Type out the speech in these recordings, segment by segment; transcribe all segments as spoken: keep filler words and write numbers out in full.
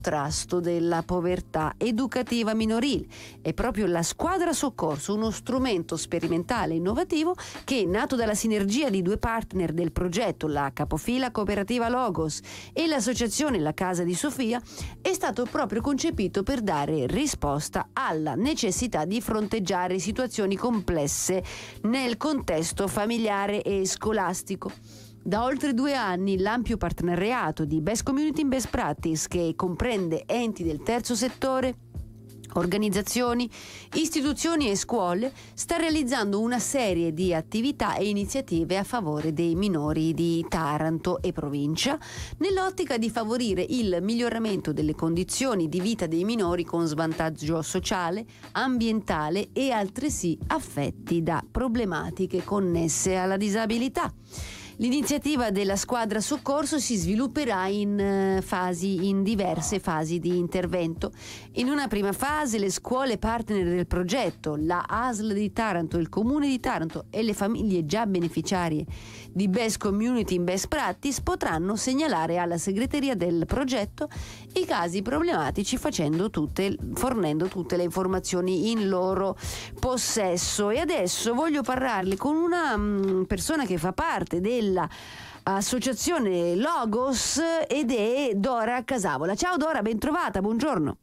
contrasto della povertà educativa minorile. È proprio la squadra soccorso, uno strumento sperimentale innovativo che, nato dalla sinergia di due partner del progetto, la capofila cooperativa Logos e l'associazione La Casa di Sofia, è stato proprio concepito per dare risposta alla necessità di fronteggiare situazioni complesse nel contesto familiare e scolastico. Da oltre due anni l'ampio partenariato di Best Community in Best Practice, che comprende enti del terzo settore, organizzazioni, istituzioni e scuole, sta realizzando una serie di attività e iniziative a favore dei minori di Taranto e provincia, nell'ottica di favorire il miglioramento delle condizioni di vita dei minori con svantaggio sociale, ambientale e altresì affetti da problematiche connesse alla disabilità. L'iniziativa della squadra soccorso si svilupperà in fasi, in diverse fasi di intervento. In una prima fase le scuole partner del progetto, la A S L di Taranto, il Comune di Taranto e le famiglie già beneficiarie di Best Community in Best Practice potranno segnalare alla segreteria del progetto i casi problematici facendo tutte, fornendo tutte le informazioni in loro possesso. E adesso voglio parlarle con una um, persona che fa parte del l'associazione Logos ed è Dora Casavola. Ciao Dora, ben trovata, buongiorno.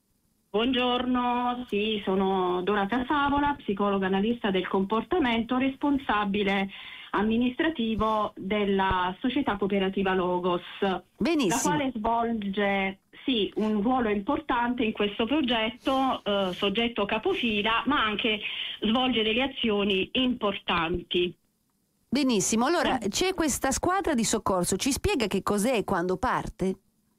Buongiorno, sì, sono Dora Casavola, psicologa analista del comportamento, responsabile amministrativo della società cooperativa Logos. Benissimo. La quale svolge sì, un ruolo importante in questo progetto, eh, soggetto capofila, ma anche svolge delle azioni importanti. Benissimo, allora c'è questa squadra di soccorso, ci spiega che cos'è e quando parte?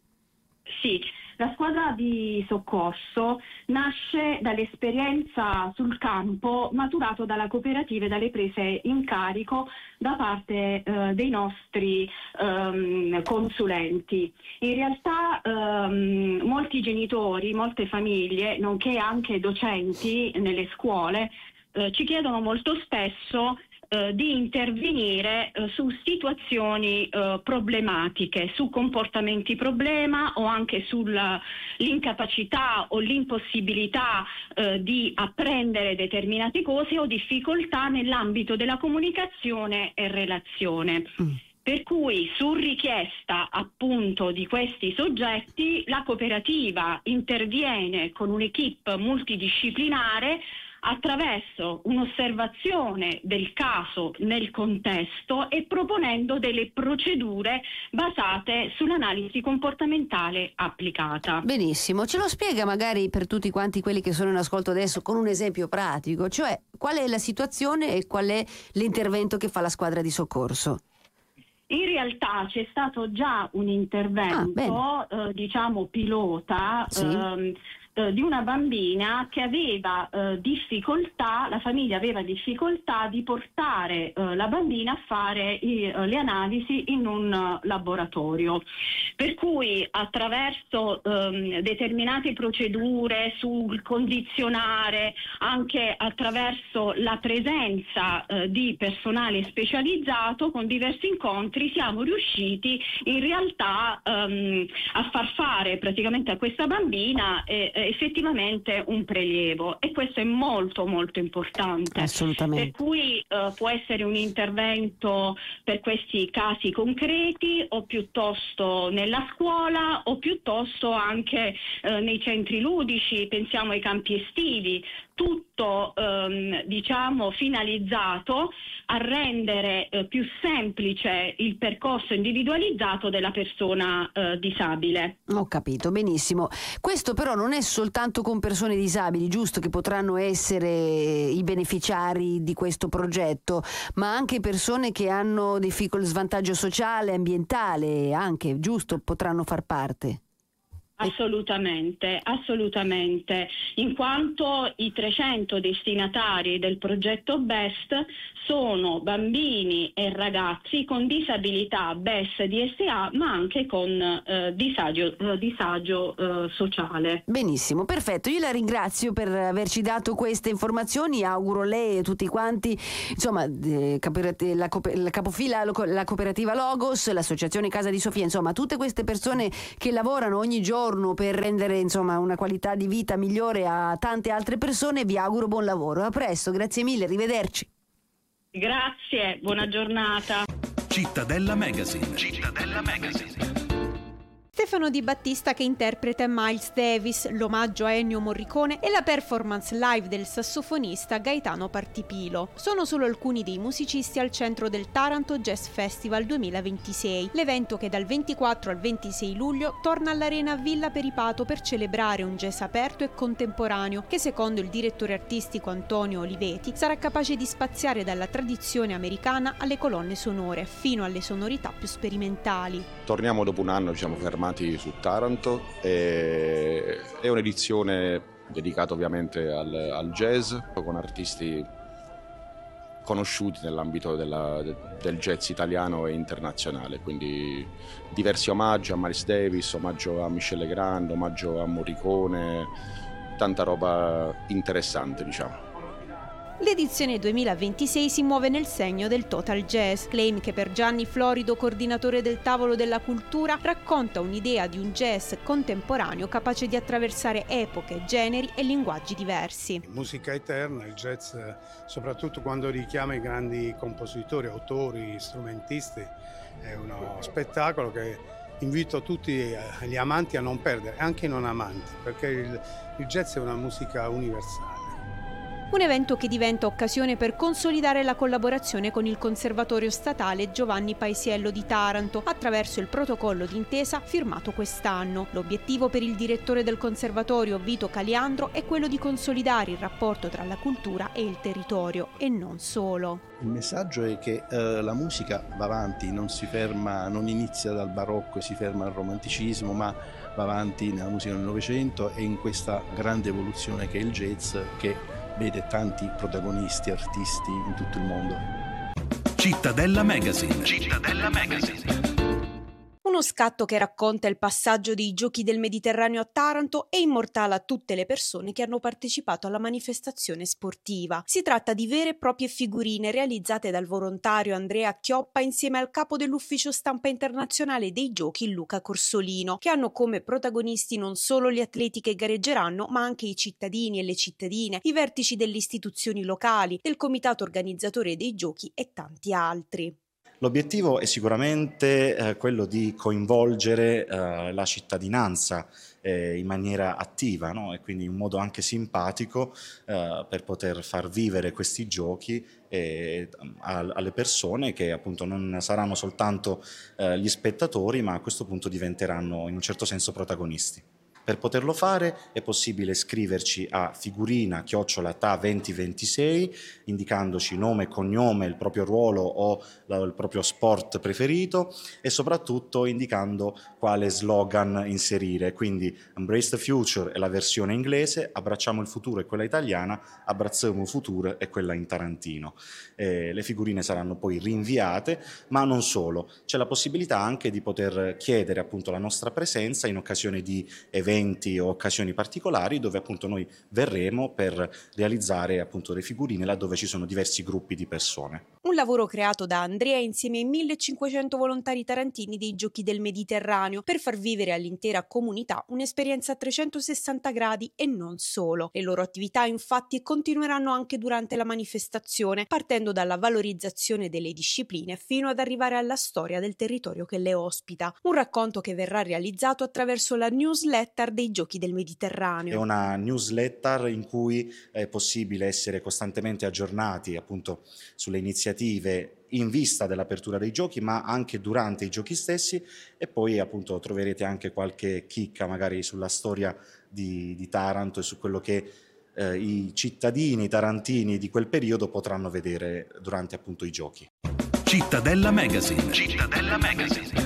Sì, la squadra di soccorso nasce dall'esperienza sul campo maturato dalla cooperativa e dalle prese in carico da parte eh, dei nostri ehm, consulenti. In realtà ehm, molti genitori, molte famiglie, nonché anche docenti nelle scuole, eh, ci chiedono molto spesso di intervenire eh, su situazioni eh, problematiche, su comportamenti problema o anche sull'incapacità o l'impossibilità eh, di apprendere determinate cose o difficoltà nell'ambito della comunicazione e relazione. Mm. Per cui su richiesta appunto di questi soggetti la cooperativa interviene con un'equipe multidisciplinare attraverso un'osservazione del caso nel contesto e proponendo delle procedure basate sull'analisi comportamentale applicata. Benissimo, ce lo spiega magari per tutti quanti quelli che sono in ascolto adesso con un esempio pratico, cioè qual è la situazione e qual è l'intervento che fa la squadra di soccorso? In realtà c'è stato già un intervento, ah, eh, diciamo pilota, sì. ehm, di una bambina che aveva eh, difficoltà, la famiglia aveva difficoltà di portare eh, la bambina a fare i, eh, le analisi in un uh, laboratorio. Per cui attraverso ehm, determinate procedure sul condizionare, anche attraverso la presenza eh, di personale specializzato, con diversi incontri siamo riusciti in realtà ehm, a far fare praticamente a questa bambina eh, effettivamente un prelievo, e questo è molto molto importante. Assolutamente. Per cui eh, può essere un intervento per questi casi concreti o piuttosto nella scuola o piuttosto anche eh, nei centri ludici, pensiamo ai campi estivi, tutto ehm, diciamo finalizzato a rendere eh, più semplice il percorso individualizzato della persona eh, disabile. Ho capito, benissimo. Questo però non è soltanto con persone disabili, giusto, che potranno essere i beneficiari di questo progetto, ma anche persone che hanno difficoltà, svantaggio sociale, ambientale, anche, giusto, potranno far parte. Assolutamente, assolutamente, in quanto i trecento destinatari del progetto BEST sono bambini e ragazzi con disabilità B E S D S A, ma anche con eh, disagio, eh, disagio eh, sociale. Benissimo, perfetto, io la ringrazio per averci dato queste informazioni, auguro lei e tutti quanti, insomma, eh, la, la capofila, la cooperativa Logos, l'associazione Casa di Sofia, insomma tutte queste persone che lavorano ogni giorno giorno per rendere insomma una qualità di vita migliore a tante altre persone. Vi auguro buon lavoro. A presto, grazie mille, arrivederci. Grazie, buona giornata. Cittadella Magazine. Cittadella Magazine. Stefano Di Battista che interpreta Miles Davis, l'omaggio a Ennio Morricone e la performance live del sassofonista Gaetano Partipilo. Sono solo alcuni dei musicisti al centro del Taranto Jazz Festival duemilaventisei, l'evento che dal ventiquattro al ventisei luglio torna all'Arena Villa Peripato per celebrare un jazz aperto e contemporaneo che, secondo il direttore artistico Antonio Oliveti, sarà capace di spaziare dalla tradizione americana alle colonne sonore fino alle sonorità più sperimentali. Torniamo dopo un anno, ci siamo fermati su Taranto, e è un'edizione dedicata ovviamente al, al jazz, con artisti conosciuti nell'ambito della, del jazz italiano e internazionale, quindi diversi omaggi a Miles Davis, omaggio a Michel Legrand, omaggio a Morricone, tanta roba interessante, diciamo. L'edizione duemilaventisei si muove nel segno del Total Jazz, claim che per Gianni Florido, coordinatore del Tavolo della Cultura, racconta un'idea di un jazz contemporaneo capace di attraversare epoche, generi e linguaggi diversi. Musica eterna, il jazz, soprattutto quando richiama i grandi compositori, autori, strumentisti, è uno spettacolo che invito tutti gli amanti a non perdere, anche i non amanti, perché il, il jazz è una musica universale. Un evento che diventa occasione per consolidare la collaborazione con il Conservatorio Statale Giovanni Paisiello di Taranto attraverso il protocollo d'intesa firmato quest'anno. L'obiettivo per il direttore del Conservatorio Vito Caliandro è quello di consolidare il rapporto tra la cultura e il territorio, e non solo. Il messaggio è che eh, la musica va avanti, non si ferma, non inizia dal barocco e si ferma al romanticismo, ma va avanti nella musica del Novecento e in questa grande evoluzione che è il jazz, che vede tanti protagonisti, artisti in tutto il mondo. Cittadella Magazine. Cittadella Magazine. Uno scatto che racconta il passaggio dei Giochi del Mediterraneo a Taranto e immortala tutte le persone che hanno partecipato alla manifestazione sportiva. Si tratta di vere e proprie figurine realizzate dal volontario Andrea Chioppa insieme al capo dell'ufficio stampa internazionale dei Giochi Luca Corsolino, che hanno come protagonisti non solo gli atleti che gareggeranno, ma anche i cittadini e le cittadine, i vertici delle istituzioni locali, del comitato organizzatore dei Giochi e tanti altri. L'obiettivo è sicuramente eh, quello di coinvolgere eh, la cittadinanza eh, in maniera attiva, no? E quindi in un modo anche simpatico eh, per poter far vivere questi giochi eh, a, alle persone che appunto non saranno soltanto eh, gli spettatori, ma a questo punto diventeranno in un certo senso protagonisti. Per poterlo fare è possibile scriverci a figurina chiocciola ta duemilaventisei indicandoci nome e cognome, il proprio ruolo o la, il proprio sport preferito e soprattutto indicando quale slogan inserire. Quindi Embrace the Future è la versione inglese, Abbracciamo il futuro è quella italiana, Abbracciamo il futuro è quella in tarantino. Eh, le figurine saranno poi rinviate, ma non solo. C'è la possibilità anche di poter chiedere appunto la nostra presenza in occasione di eventi o occasioni particolari dove appunto noi verremo per realizzare appunto le figurine laddove ci sono diversi gruppi di persone. Un lavoro creato da Andrea insieme ai millecinquecento volontari tarantini dei Giochi del Mediterraneo per far vivere all'intera comunità un'esperienza a trecentosessanta gradi e non solo. Le loro attività infatti continueranno anche durante la manifestazione, partendo dalla valorizzazione delle discipline fino ad arrivare alla storia del territorio che le ospita. Un racconto che verrà realizzato attraverso la newsletter dei Giochi del Mediterraneo. È una newsletter in cui è possibile essere costantemente aggiornati appunto sulle iniziative in vista dell'apertura dei giochi, ma anche durante i giochi stessi, e poi appunto troverete anche qualche chicca magari sulla storia di, di Taranto e su quello che eh, i cittadini tarantini di quel periodo potranno vedere durante appunto i giochi. Cittadella Magazine. Cittadella Magazine.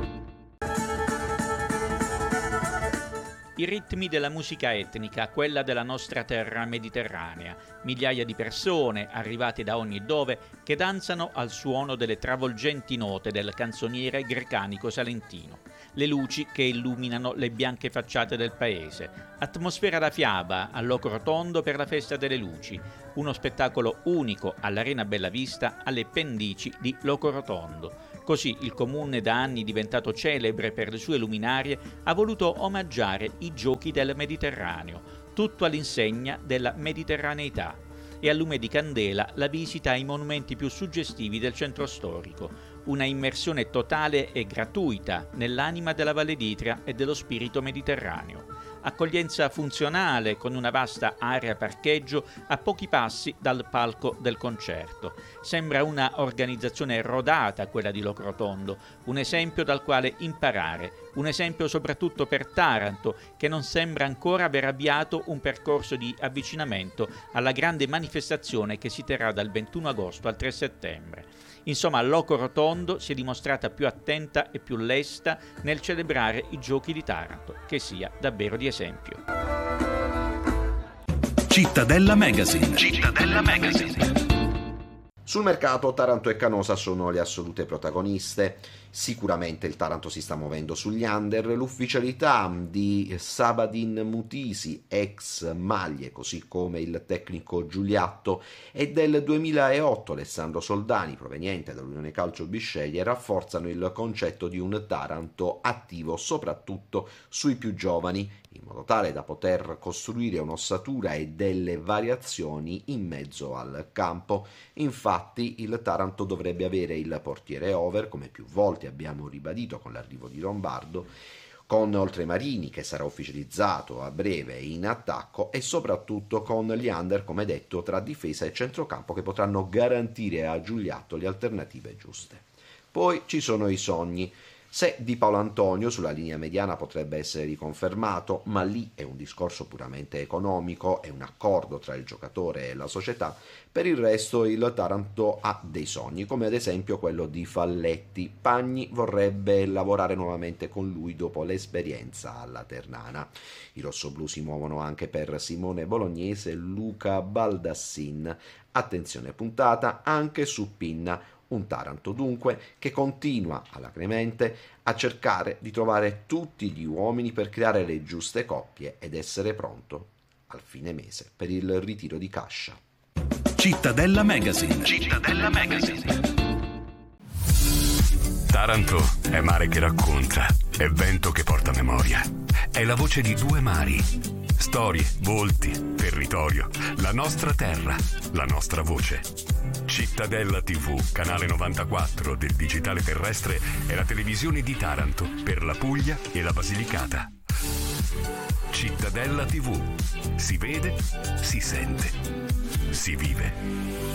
I ritmi della musica etnica, quella della nostra terra mediterranea, migliaia di persone arrivate da ogni dove che danzano al suono delle travolgenti note del canzoniere grecanico salentino, le luci che illuminano le bianche facciate del paese, atmosfera da fiaba al loco rotondo per la festa delle luci, uno spettacolo unico all'Arena Bella Vista alle pendici di Loco Rotondo. Così il comune, da anni diventato celebre per le sue luminarie, ha voluto omaggiare i giochi del Mediterraneo, tutto all'insegna della mediterraneità, e a lume di candela la visita ai monumenti più suggestivi del centro storico, una immersione totale e gratuita nell'anima della Valle d'Itria e dello spirito mediterraneo. Accoglienza funzionale con una vasta area parcheggio a pochi passi dal palco del concerto. Sembra una organizzazione rodata quella di Locrotondo, un esempio dal quale imparare, un esempio soprattutto per Taranto, che non sembra ancora aver avviato un percorso di avvicinamento alla grande manifestazione che si terrà dal ventuno agosto al tre settembre. Insomma, Locrotondo si è dimostrata più attenta e più lesta nel celebrare i giochi di Taranto, che sia davvero di esempio. Cittadella Magazine. Cittadella Magazine. Sul mercato Taranto e Canosa sono le assolute protagoniste. Sicuramente il Taranto si sta muovendo sugli under. L'ufficialità di Sabadin Mutisi, ex Maglie, così come il tecnico Giuliatto, e del duemilaotto Alessandro Soldani, proveniente dall'Unione Calcio Bisceglie, rafforzano il concetto di un Taranto attivo soprattutto sui più giovani, in modo tale da poter costruire un'ossatura e delle variazioni in mezzo al campo. Infatti il Taranto dovrebbe avere il portiere over, come più volte abbiamo ribadito con l'arrivo di Lombardo, con Oltremarini, che sarà ufficializzato a breve in attacco, e soprattutto con gli under, come detto, tra difesa e centrocampo, che potranno garantire a Giuliatto le alternative giuste. Poi ci sono i sogni. Se Di Paolo Antonio sulla linea mediana potrebbe essere riconfermato, ma lì è un discorso puramente economico, è un accordo tra il giocatore e la società. Per il resto il Taranto ha dei sogni, come ad esempio quello di Falletti. Pagni vorrebbe lavorare nuovamente con lui dopo l'esperienza alla Ternana. I rossoblù si muovono anche per Simone Bolognese e Luca Baldassin. Attenzione puntata anche su Pinna. Un Taranto dunque che continua alacremente a cercare di trovare tutti gli uomini per creare le giuste coppie ed essere pronto al fine mese per il ritiro di Cascia. Cittadella Magazine. Cittadella Magazine. Taranto è mare che racconta, è vento che porta memoria, è la voce di due mari, storie, volti, territorio, la nostra terra, la nostra voce. Cittadella tivù, canale novantaquattro del digitale terrestre, è la televisione di Taranto per la Puglia e la Basilicata. Cittadella tivù, si vede, si sente, si vive.